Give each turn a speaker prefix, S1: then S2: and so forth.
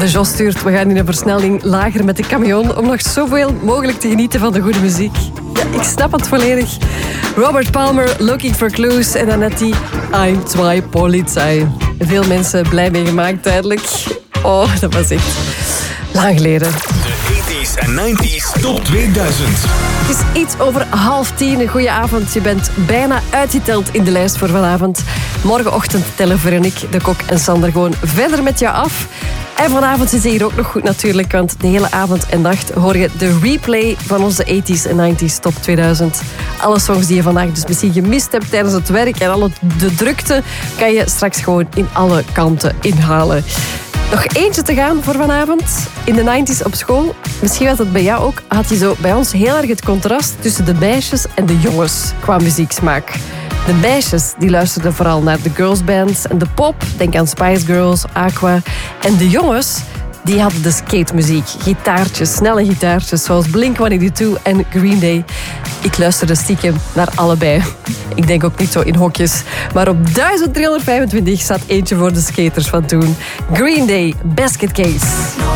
S1: De Jos stuurt, we gaan in een versnelling lager met de camion om nog zoveel mogelijk te genieten van de goede muziek. Ja, ik snap het volledig. Robert Palmer, Looking for Clues. En dan net die Ein, zwei, Polizei. Veel mensen blij meegemaakt, duidelijk. Oh, dat was echt lang geleden.
S2: De 80s en 90s Top 2000.
S1: Het is iets over 9:30. Goedenavond. Je bent bijna uitgeteld in de lijst voor vanavond. Morgenochtend tellen Veronique, de Kok en Sander gewoon verder met jou af. En vanavond zit je hier ook nog goed natuurlijk, want de hele avond en nacht hoor je de replay van onze 80s en 90s Top 2000. Alle songs die je vandaag dus misschien gemist hebt tijdens het werk en alle de drukte, kan je straks gewoon in alle kanten inhalen. Nog eentje te gaan voor vanavond. In de 90s op school, misschien was dat bij jou ook, had je zo bij ons heel erg het contrast tussen de meisjes en de jongens qua muzieksmaak. De meisjes die luisterden vooral naar de girlsbands en de pop. Denk aan Spice Girls, Aqua. En de jongens die hadden de skatemuziek. Gitaartjes, snelle gitaartjes zoals Blink-182 en Green Day. Ik luisterde stiekem naar allebei. Ik denk ook niet zo in hokjes. Maar op 1325 staat eentje voor de skaters van toen. Green Day, Basket Case.